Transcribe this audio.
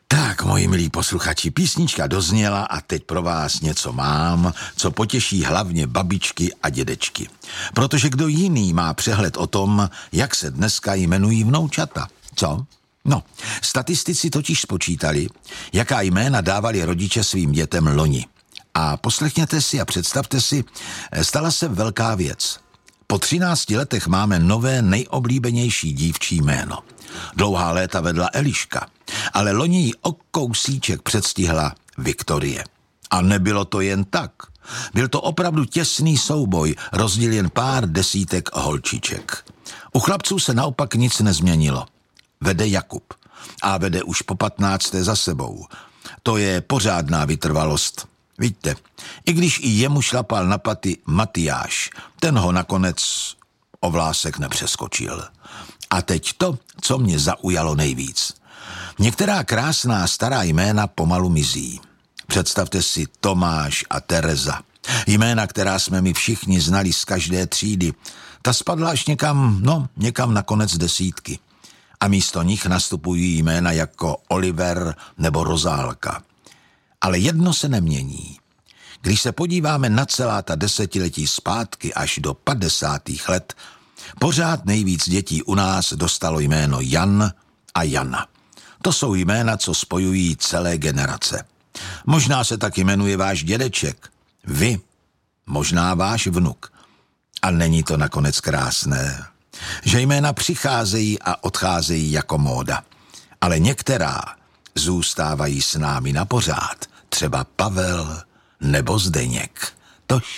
Tak, moji milí posluchači, písnička dozněla a teď pro vás něco mám, co potěší hlavně babičky a dědečky. Protože kdo jiný má přehled o tom, jak se dneska jmenují vnoučata? Co? No, statistici totiž spočítali, jaká jména dávali rodiče svým dětem loni. A poslechněte si a představte si, stala se velká věc. Po 13 letech máme nové nejoblíbenější dívčí jméno. Dlouhá léta vedla Eliška, ale loni ji o kousíček předstihla Viktorie. A nebylo to jen tak. Byl to opravdu těsný souboj, rozdíl jen pár desítek holčiček. U chlapců se naopak nic nezměnilo. Vede Jakub a vede už po 15. za sebou. To je pořádná vytrvalost. Víte, i když i jemu šlapal na paty Matyáš, ten ho nakonec o vlásek nepřeskočil. A teď to, co mě zaujalo nejvíc. Některá krásná stará jména pomalu mizí. Představte si Tomáš a Tereza. Jména, která jsme my všichni znali z každé třídy. Ta spadla až někam na konec desítky. A místo nich nastupují jména jako Oliver nebo Rozálka. Ale jedno se nemění. Když se podíváme na celá ta desetiletí zpátky až do 50. let, pořád nejvíc dětí u nás dostalo jméno Jan a Jana. To jsou jména, co spojují celé generace. Možná se tak jmenuje váš dědeček, vy, možná váš vnuk. A není to nakonec krásné, že jména přicházejí a odcházejí jako móda. Ale některá zůstávají s námi na pořád, třeba Pavel nebo Zdeněk. Tož